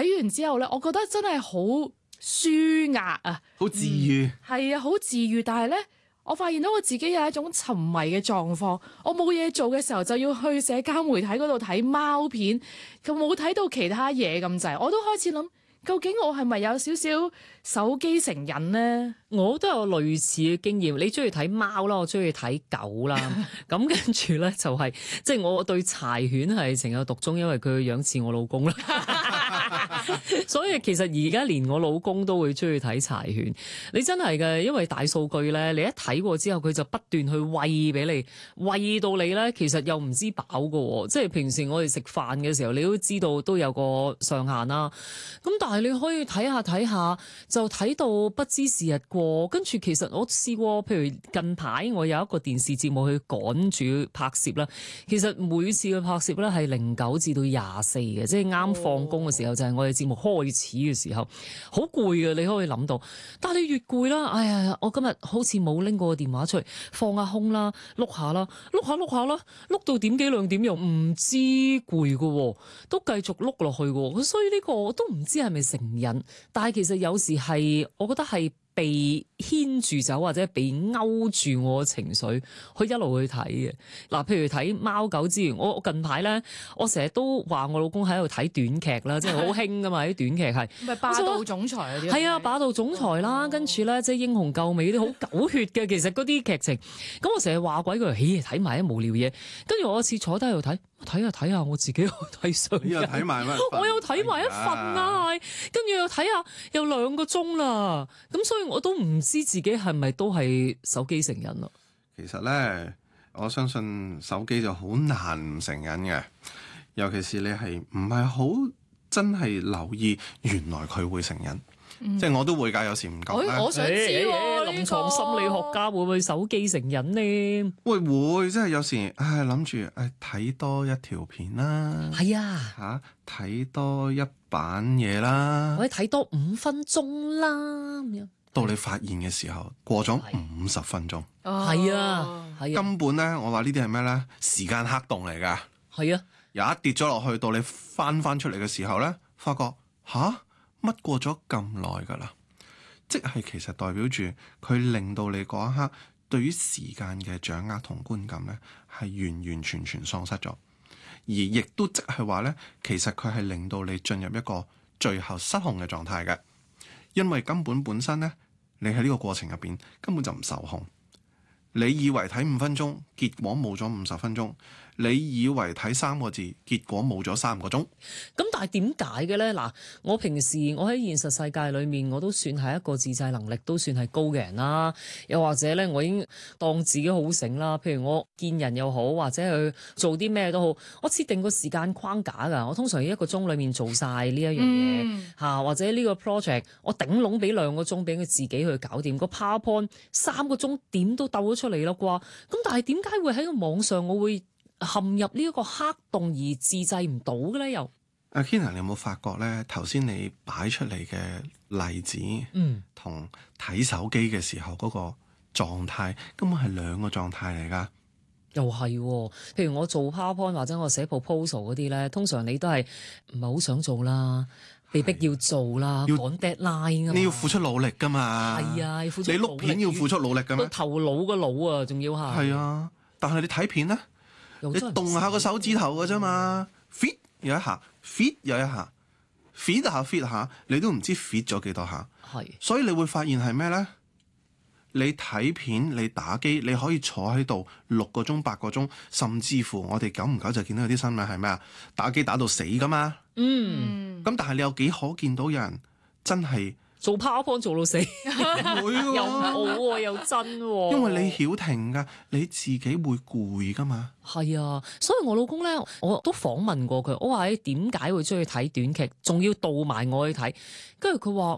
睇完之後咧，我覺得真係好舒壓啊， 好治愈。 係啊，好治愈。但係咧，我發現到我自己有一種沉迷嘅狀況，我冇嘢做嘅時候就要去社交媒體嗰度睇貓片，佢冇睇到其他嘢咁滯，我都開始諗。究竟我係咪有少少手機成癮呢？ 我都有類似嘅經驗。你中意睇貓啦，我中意睇狗啦。咁跟住咧就係、即係我對柴犬係情有獨鍾，因為佢嘅樣似我老公啦。所以其實而家連我老公都會中意睇柴犬。你真係嘅，因為大數據咧，你一睇過之後，佢就不斷去餵俾你，餵到你咧，其實又唔知飽㗎喎。即係平時我哋食飯嘅時候，你都知道都有個上限啦。咁但係你可以睇下，就睇到不知時日過。跟住其實我試過，譬如近排我有一個電視節目去趕住拍攝啦。其實每次嘅拍攝咧係09至到24嘅，即係啱放工嘅時候，就係我哋節目開始嘅時候，好攰嘅，你可以諗到。但係你越攰啦，哎呀，我今日好似冇拎過個電話出嚟放下空啦，碌下啦，碌到點幾兩點又唔知攰嘅，都繼續碌落去嘅。所以呢個我都唔知係咪成癮，但係其實有時係我覺得係被牽住走或者被勾住我嘅情緒，去一路去睇嘅。嗱，譬如睇貓狗之餘，我近排咧，我成日都話我老公喺度睇短劇啦，即係好興噶嘛啲短劇係。 咪霸道總裁嗰啲？ 係啊，霸道總裁啦，跟住咧即係英雄救美啲好狗血嘅，其實嗰啲劇情。咁我成日話鬼佢，咦睇埋啲無聊嘢。跟住我有次坐低喺度睇下，我自己睇上癮。 你又睇埋乜？ 我又睇埋一份啊，跟住又睇下又2個鐘啦。咁所以我都唔知自己係咪都係手機成癮咯。 其實咧，我相信手機就好難唔成癮嘅，尤其是你係唔係好真係留意，原來佢會成癮。即係我都會㗎，有時唔夠咧。 我想知喎， 臨床心理學家會唔會手機成癮呢？ 會，即係有時諗住睇多一條片啦。 係啊， 嚇睇多一版嘢啦。 我哋睇多5分鐘啦咁樣。 到你發現嘅時候，過咗50分鐘。 係啊， 根本咧，我話呢啲係咩咧？時間黑洞嚟㗎。 係啊， 有一跌咗落去，到你翻出嚟嘅時候咧，發覺乜過咗咁耐㗎啦，即係其實代表住佢令到你嗰一刻對於時間嘅掌握同觀感咧，係完完全全喪失咗，而亦都即係話咧，其實佢係令到你進入一個最後失控嘅狀態嘅，因為根本身咧，你喺呢個過程入邊根本就唔受控。你以為睇5分鐘，結果冇咗50分鐘；你以為睇3個字，結果冇咗3個鐘。 咁但係點解嘅咧？嗱，我平時我喺現實世界裏面，我都算係一個自制能力都算係高嘅人啦。又或者咧，我已經當自己好醒啦。譬如我見人又好，或者去做啲咩都好，我設定個時間框架㗎。我通常喺1個鐘裏面做晒呢一樣嘢嚇，或者呢個 project 我頂籠俾2個鐘俾佢自己去搞掂。個 PowerPoint 3個鐘點都鬥咗出嚟啦啩。咁但係點解會喺個網上我會陷入呢一個黑洞而自制唔到嘅咧？又阿 Kina， 你有冇發覺咧？頭先你擺出嚟嘅例子，同睇手機嘅時候嗰個狀態，根本係2個狀態嚟㗎。 又係喎，譬如我做 PowerPoint 或者我寫 proposal 嗰啲咧，通常你都係唔係好想做啦，被逼要做啦，趕 deadline 㗎嘛， 你要付出努力㗎嘛。 係啊，要付出你錄片要付出努力㗎咩？ 個頭腦個腦啊，仲要係。 係啊，但係你睇片咧，你動下個手指頭㗎啫嘛，fit 有一下 ，fit 有一下，fit 下 fit 下，你都唔知 fit 咗幾多下。 係， 所以你會發現係咩咧？你睇片，你打機，你可以坐喺度6個鐘、8個鐘，甚至乎我哋久唔久就見到有啲新聞係咩啊？打機打到死噶嘛。咁但係你有幾可見到有人真係做 PowerPoint 做到死？ 唔會喎， 又冇喎，又真喎。 因為你曉停噶，你自己會攰噶嘛。 係啊，所以我老公咧，我都訪問過佢，我話你點解會中意睇短劇，仲要導埋我去睇？跟住佢話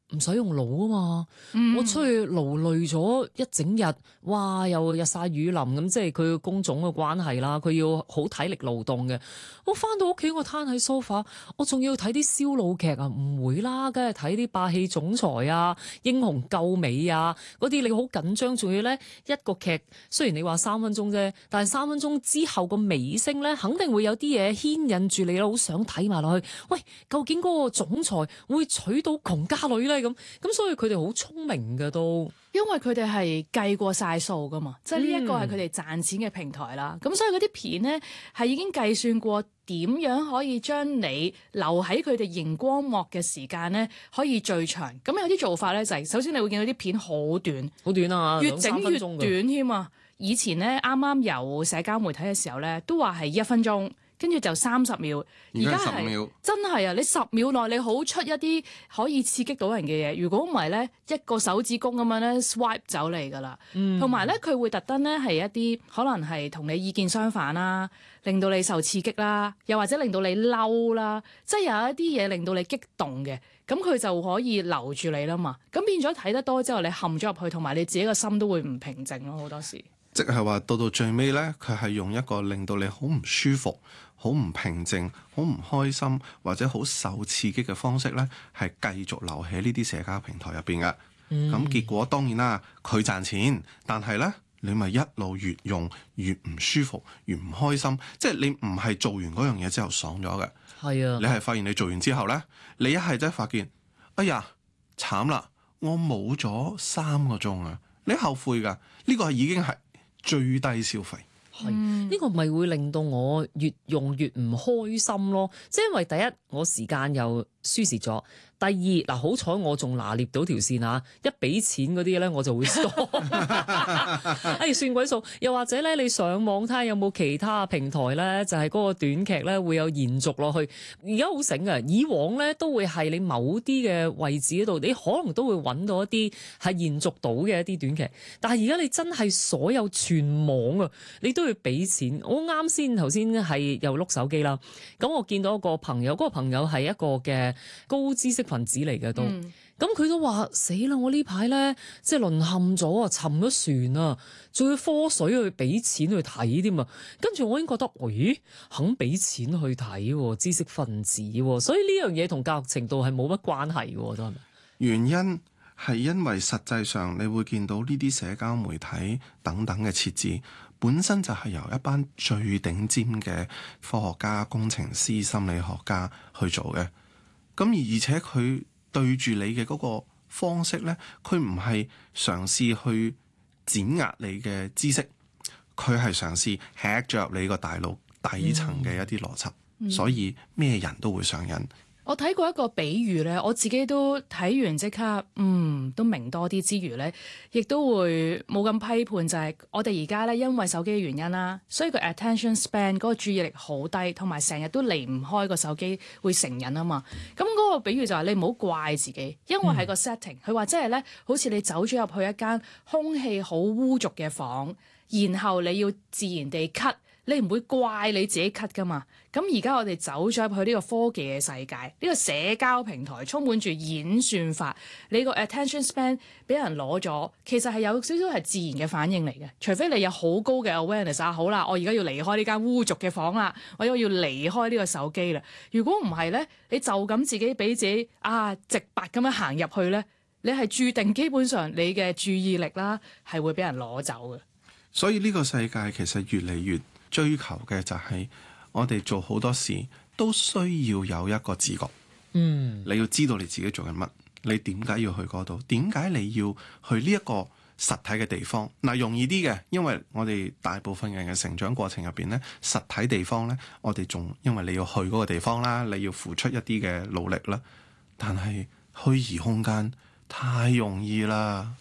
唔使用腦啊嘛，我出去勞累咗一整日，哇又日曬雨淋咁，即係佢嘅工種嘅關係啦，佢要好體力勞動嘅。我翻到屋企我攤喺 sofa，我仲要睇啲燒腦劇啊？唔會啦，梗係睇啲霸氣總裁啊、英雄救美啊嗰啲，你好緊張，仲要咧一個劇雖然你話3分鐘啫，但係3分鐘之後個尾聲咧，肯定會有啲嘢牽引住你啦，好想睇埋落去。喂，究竟嗰個總裁會娶到窮家女咧？咁所以佢哋好聰明嘅都， 因為佢哋係計過晒數噶嘛，即係呢一個係佢哋賺錢嘅平台啦。咁所以嗰啲片咧係已經計算過點樣可以將你留喺佢哋熒光幕嘅時間咧可以最長。咁有啲做法咧就係，首先你會見到啲片好短， 好短啊， 越整越 2-3分鐘嘅短添啊！以前咧啱啱有社交媒體嘅時候咧，都話係1分鐘。跟住就30秒， 而家係 10秒， 真係啊！你10秒內你好出一啲可以刺激到人嘅嘢，如果唔係咧，一個手指公咁樣咧 swipe 走嚟㗎啦。同埋咧，佢會特登咧係一啲可能係同你意見相反啦，令到你受刺激啦，又或者令到你嬲啦，即係有一啲嘢令到你激動嘅，咁佢就可以留住你啦嘛。咁變咗睇得多之後，你陷咗入去，同埋你自己個心都會唔平靜咯，好多時。 即係話到最尾咧，佢係用一個令到你好唔舒服、好唔平靜、好唔開心或者好受刺激嘅方式咧，係繼續留喺呢啲社交平台入邊嘅。咁結果當然啦，佢賺錢，但係咧你咪一路越用越唔舒服、越唔開心。即係你唔係做完嗰樣嘢之後爽咗嘅， 係啊， 你係發現你做完之後咧，你一係真係發現，哎呀慘啦，我冇咗3個鐘啊！你後悔㗎，呢個係已經係最低消費。 係呢個咪會令到我越用越唔開心咯，即係因為第一我時間又輸蝕咗，第二嗱好彩我仲拿捏到條線啊，一俾錢嗰啲咧我就會疏，哎算鬼數，又或者咧你上網睇下有冇其他平台咧，就係嗰個短劇咧會有延續落去。而家好醒啊，以往咧都會係你某啲嘅位置嗰度，你可能都會揾到一啲係延續到嘅一啲短劇，但係而家你真係所有全網啊，你都要俾錢。我啱先頭先係又碌手機啦，咁我見到一個朋友，嗰個朋友係一個嘅高知識分子嚟嘅都，咁佢都話死啦！我呢排咧即係淪陷咗啊，沉咗船啊，仲要科水去俾錢去睇添啊！跟住我已經覺得，咦，肯俾錢去睇知識分子，所以呢樣嘢同教育程度係冇乜關係嘅，都係咪？ 原因係因為實際上你會見到呢啲社交媒體等等嘅設置，本身就係由一班最頂尖嘅科學家、工程師、心理學家去做嘅。咁而且佢對住你嘅嗰個方式呢，佢唔係嘗試去碾壓你嘅知識，佢係嘗試 hack 咗入你個大腦底層嘅一啲邏輯，所以咩人都會上癮。 我睇過一個比喻咧，我自己都睇完即刻，都明多啲之餘咧，亦都會冇咁批判。就係我哋而家咧，因為手機嘅原因啦，所以個 attention span 嗰個注意力好低，同埋成日都離唔開個手機，會成癮啊嘛。咁嗰個比喻就係你唔好怪自己，因為係個 setting，佢話即係咧，好似你走咗入去一間空氣好污濁嘅房，然後你要自然地咳。你唔會怪你自己咳㗎嘛？咁而家我哋走咗入去呢個科技嘅世界，呢個社交平台充滿住演算法，你個 attention span 俾人攞咗，其實係有少少係自然嘅反應嚟嘅。除非你有好高嘅 awareness 啊，好啦，我而家要離開呢間污濁嘅房啦，我要離開呢個手機啦。如果唔係咧，你就咁自己俾自己直白咁樣行入去咧，你係注定基本上你嘅注意力啦係會俾人攞走嘅。 所以呢個世界其實越嚟越追求嘅就係我哋做好多事都需要有一個自覺。你要知道你自己做緊乜，你點解要去嗰度？點解你要去呢一個實體嘅地方？容易啲嘅，因為我哋大部分人嘅成長過程入邊呢，實體地方呢，我哋仲因為你要去嗰個地方啦，你要付出一啲嘅努力啦。但係虛擬空間太容易啦。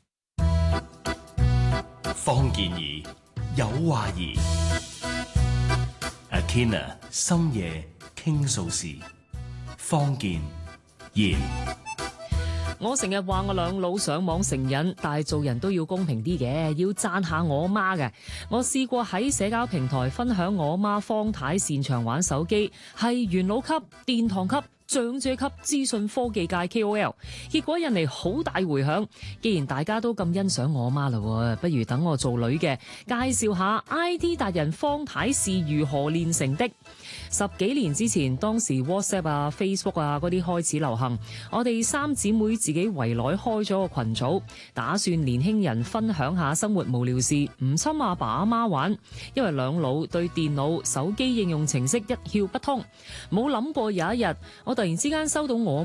方健儀有話兒，Athena 深夜傾訴時，方健言。 我成日話我兩老上網成癮，但係做人都要公平啲嘅，要讚下我媽嘅。我試過喺社交平台分享我媽方太擅長玩手機，係元老級、殿堂級、 長者級資訊科技界 KOL， 結果引嚟好大迴響。既然大家都咁欣賞我媽啦，不如等我做女嘅介紹下 IT 達人方太是如何練成的。10幾年之前，當時 WhatsApp 啊、Facebook 啊嗰啲開始流行，我哋3姊妹自己圍內開咗個群組，打算年輕人分享下生活無聊事，唔侵阿爸阿媽玩。因為兩老對電腦、手機應用程式一竅不通，冇諗過有一日我突然之間收到我